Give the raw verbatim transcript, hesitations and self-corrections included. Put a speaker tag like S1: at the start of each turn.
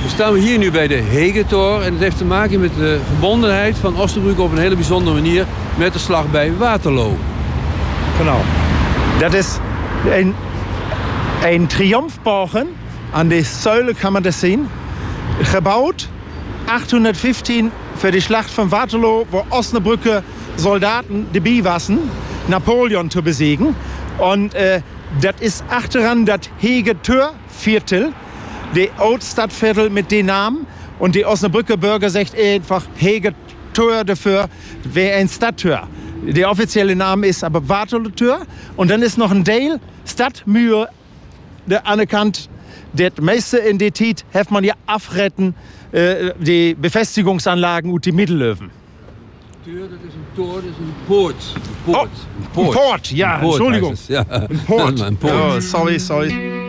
S1: staan we hier nu bij de Hegetor en het heeft te maken met de verbondenheid van Osnabrück op een hele bijzondere manier met de slag bij Waterloo.
S2: Genau. Dat is een, een triomfbogen. An die Säule kann man das sehen. Gebaut achthonderdvijftien für die Schlacht von Waterloo, wo Osnabrücker Soldaten dabei waren, Napoleon zu besiegen. Und äh, das ist achteran das Hegetorviertel, die Oldstadtviertel mit dem Namen. Und die Osnabrücker Bürger sagt einfach Hegetor dafür, wäre ein Stadttor. Der offizielle Name ist aber Waterloo-Tür. Und dann ist noch ein Teil Stadtmuur der anerkannt. Das meiste in der Zeit hat man ja afretten, äh, die Befestigungsanlagen und die Mittellöwen.
S1: Tür, das ist ein Tor, das ist ein Poort. Ein Poort.
S2: Oh, ein Port, ja,
S1: ein Port
S2: Entschuldigung.
S1: heißt es, ja.
S2: Ein Port.
S1: Ein Port.
S2: Oh, sorry, sorry.